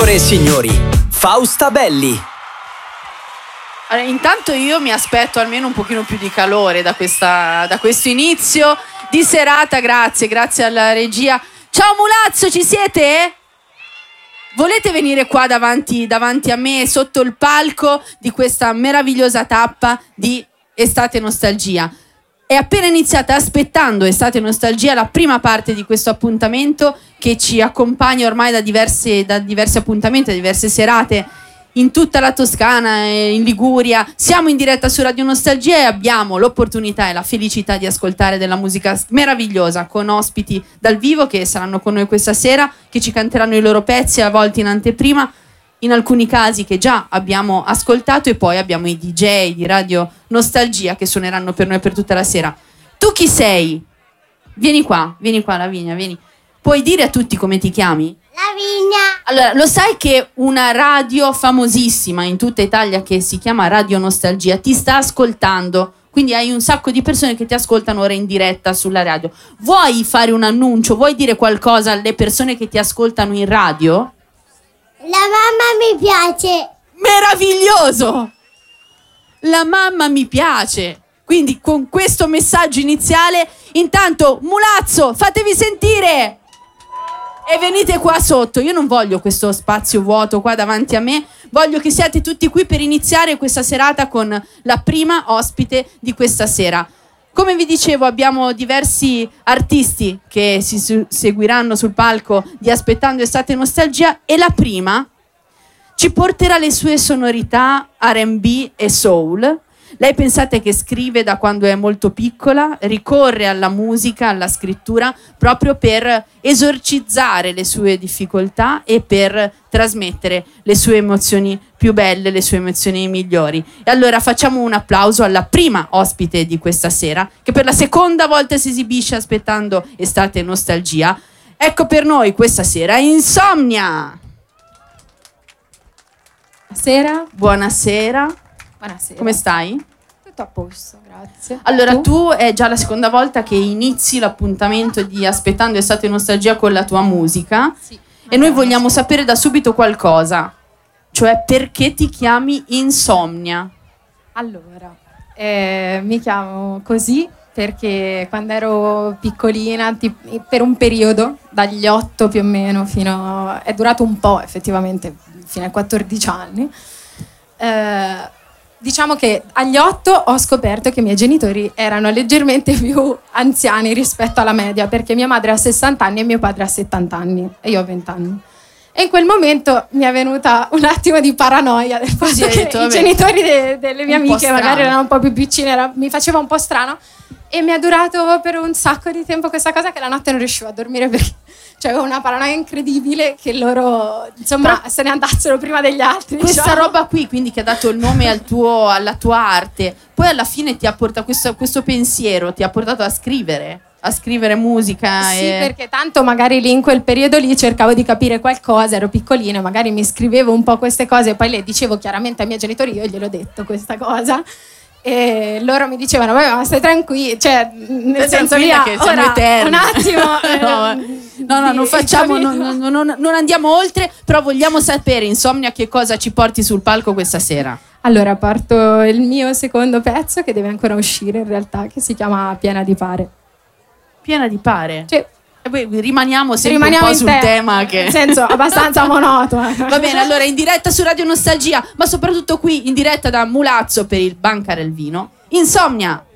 Signore e signori, Fausta Belli. Allora, intanto io mi aspetto almeno un pochino più di calore da questo inizio di serata. Grazie alla regia. Ciao Mulazzo, ci siete? Volete venire qua davanti a me, sotto il palco di questa meravigliosa tappa di Estate Nostalgia? È appena iniziata Aspettando Estate Nostalgia, la prima parte di questo appuntamento che ci accompagna ormai da diversi appuntamenti, da diverse serate in tutta la Toscana e in Liguria. Siamo in diretta su Radio Nostalgia e abbiamo l'opportunità e la felicità di ascoltare della musica meravigliosa con ospiti dal vivo che saranno con noi questa sera, che ci canteranno i loro pezzi, a volte in anteprima, in alcuni casi che già abbiamo ascoltato, e poi abbiamo i DJ di Radio Nostalgia che suoneranno per noi per tutta la sera. Tu chi sei? Vieni qua Lavinia, vieni. Puoi dire a tutti come ti chiami? Lavinia. Allora, lo sai che una radio famosissima in tutta Italia che si chiama Radio Nostalgia ti sta ascoltando? Quindi hai un sacco di persone che ti ascoltano ora in diretta sulla radio. Vuoi fare un annuncio? Vuoi dire qualcosa alle persone che ti ascoltano in radio? La mamma mi piace. Meraviglioso! La mamma mi piace. Quindi con questo messaggio iniziale, intanto Mulazzo, fatevi sentire! E venite qua sotto. Io non voglio questo spazio vuoto qua davanti a me. Voglio che siate tutti qui per iniziare questa serata con la prima ospite di questa sera. Come vi dicevo, abbiamo diversi artisti che si seguiranno sul palco di Aspettando Estate Nostalgia, e la prima ci porterà le sue sonorità R&B e soul. Lei, pensate che scrive da quando è molto piccola, ricorre alla musica, alla scrittura, proprio per esorcizzare le sue difficoltà e per trasmettere le sue emozioni più belle, le sue emozioni migliori. E allora facciamo un applauso alla prima ospite di questa sera, che per la seconda volta si esibisce Aspettando Estate Nostalgia. Ecco per noi questa sera Insomnia. Buonasera. Buonasera. Come stai? Tutto a posto, grazie. Allora, tu è già la seconda volta che inizi l'appuntamento di Aspettando Estate Nostalgia con la tua musica. Sì. E noi vogliamo sapere da subito qualcosa. Cioè, perché ti chiami Insomnia? Allora, mi chiamo così perché quando ero piccolina, per un periodo, dagli 8 più o meno, è durato un po' effettivamente, fino ai 14 anni, diciamo che agli 8 ho scoperto che i miei genitori erano leggermente più anziani rispetto alla media, perché mia madre ha 60 anni e mio padre ha 70 anni e io ho 20 anni. E in quel momento mi è venuta un attimo di paranoia del fatto che i genitori delle mie amiche magari erano un po' più piccine, mi faceva un po' strano, e mi è durato per un sacco di tempo questa cosa, che la notte non riuscivo a dormire perché avevo una paranoia incredibile che loro, insomma, se ne andassero prima degli altri. Questa roba qui, quindi, che ha dato il nome alla tua arte, poi alla fine ti ha portato questo pensiero, ti ha portato a scrivere musica. Sì, perché tanto magari lì in quel periodo lì cercavo di capire qualcosa, ero piccolina, magari mi scrivevo un po' queste cose e poi le dicevo chiaramente ai miei genitori, io gliel'ho detto questa cosa. E loro mi dicevano, vabbè, ma stai tranquilli, cioè nel senso che siamo eterni. Un attimo. No, non facciamo, non andiamo oltre, però vogliamo sapere, Insomnia, che cosa ci porti sul palco questa sera. Allora, parto il mio secondo pezzo, che deve ancora uscire in realtà, che si chiama Piena di Pare. Piena di pare? Sì. E poi rimaniamo sempre un po' sul tema, che nel senso abbastanza monotono. Va bene, allora in diretta su Radio Nostalgia, ma soprattutto qui in diretta da Mulazzo per il Bancar el Vino, Insomnia.